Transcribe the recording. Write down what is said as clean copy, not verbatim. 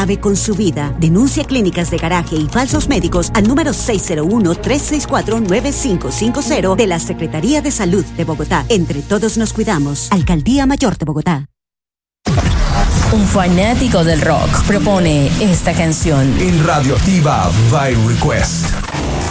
acabe con su vida. Denuncia clínicas de garaje y falsos médicos al número 601-364-9550 de la Secretaría de Salud de Bogotá. Entre todos nos cuidamos. Alcaldía Mayor de Bogotá. Un fanático del rock propone esta canción en Radioactiva by Request.